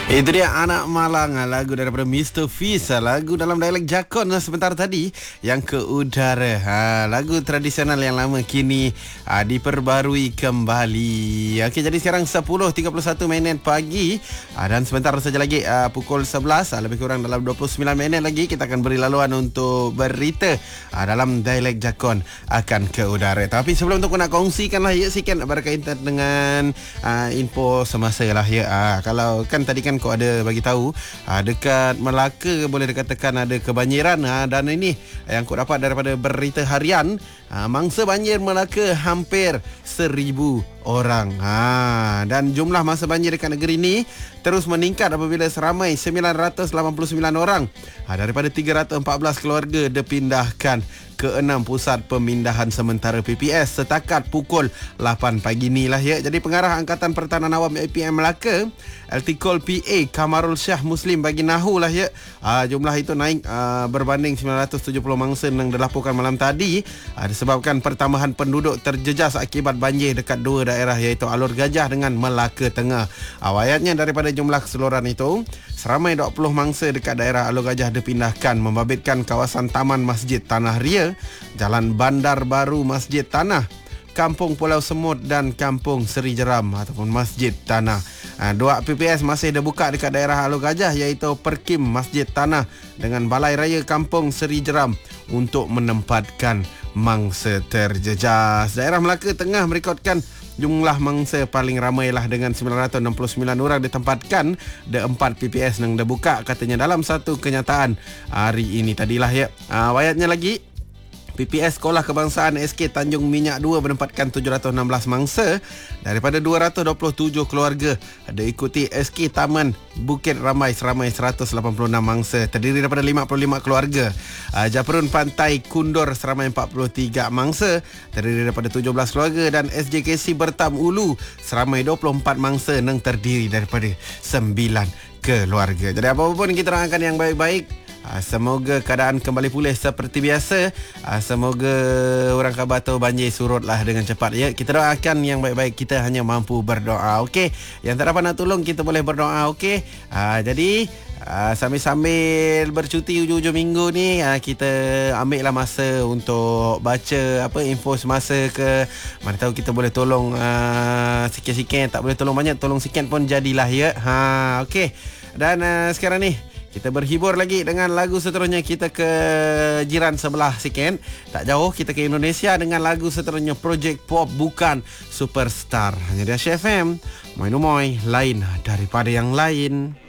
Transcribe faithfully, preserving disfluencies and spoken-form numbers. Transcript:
Itu dia Anak Malang, lagu daripada mister Fiz, lagu dalam dialek Jakon sebentar tadi yang ke udara. Ha, lagu tradisional yang lama kini ha, diperbarui kembali. Okey, jadi sekarang sepuluh tiga puluh satu minit pagi ha, dan sebentar saja lagi ha, pukul sebelas, ha, lebih kurang dalam dua puluh sembilan minit lagi kita akan beri laluan untuk berita ha, dalam dialek Jakon akan ke udara. Tapi sebelum tu aku nak kongsikanlah ya sikit berkaitan dengan ha, info semasa lah ya. Ha, kalau kan tadi kan kau ada bagi tahu ha, dekat Melaka boleh dikatakan ada kebanjiran ha, dan ini yang kau dapat daripada berita harian ha, mangsa banjir Melaka hampir seribu orang ha, dan jumlah mangsa banjir dekat negeri ini terus meningkat apabila seramai sembilan ratus lapan puluh sembilan orang ha, daripada tiga ratus empat belas keluarga dipindahkan ke enam pusat pemindahan sementara P P S setakat pukul lapan pagi ni lah ya. Jadi pengarah Angkatan Pertahanan Awam A P M Melaka, Altikol P A Kamarul Syah Muslim bagi nahu lah ya. Aa, jumlah itu naik aa, berbanding sembilan ratus tujuh puluh mangsa yang dilaporkan malam tadi aa, disebabkan pertambahan penduduk terjejas akibat banjir dekat dua daerah iaitu Alor Gajah dengan Melaka Tengah. Awalnya daripada jumlah keseluruhan itu, seramai dua puluh mangsa dekat daerah Alor Gajah dipindahkan membabitkan kawasan Taman Masjid Tanah Ria, Jalan Bandar Baru Masjid Tanah, Kampung Pulau Semut dan Kampung Seri Jeram ataupun Masjid Tanah. Ha, dua P P S masih dibuka dekat daerah Alor Gajah iaitu Perkim Masjid Tanah dengan Balai Raya Kampung Seri Jeram untuk menempatkan mangsa terjejas. Daerah Melaka Tengah merekodkan jumlah mangsa paling ramai lah dengan sembilan ratus enam puluh sembilan orang ditempatkan di empat P P S yang dibuka katanya dalam satu kenyataan hari ini tadilah ya. Ha, wayatnya lagi P P S Sekolah Kebangsaan S K Tanjung Minyak dua menempatkan tujuh ratus enam belas mangsa daripada dua ratus dua puluh tujuh keluarga. Diikuti S K Taman Bukit Ramai seramai seratus lapan puluh enam mangsa terdiri daripada lima puluh lima keluarga. Japarun Pantai Kundur seramai empat puluh tiga mangsa terdiri daripada tujuh belas keluarga dan S J K C Bertam Ulu seramai dua puluh empat mangsa yang terdiri daripada sembilan keluarga. Jadi apa-apa pun kita doakan yang baik-baik. Semoga keadaan kembali pulih seperti biasa. Semoga orang Kabato banjir surutlah dengan cepat ya. Kita doakan yang baik-baik, kita hanya mampu berdoa. Okey. Yang tak dapat nak tolong kita boleh berdoa, okey. Ha, jadi Uh, sambil-sambil bercuti hujung-hujung minggu ni uh, kita ambil lah masa untuk baca apa info semasa ke, mana tahu kita boleh tolong uh, sikit-sikit, tak boleh tolong banyak, tolong sikit pun jadilah ya. Ha, okey. Dan uh, sekarang ni kita berhibur lagi dengan lagu seterusnya. Kita ke jiran sebelah sikit, tak jauh kita ke Indonesia dengan lagu seterusnya Project Pop Bukan Superstar. Hanya di Asia F M, Moy No Moy, lain daripada yang lain.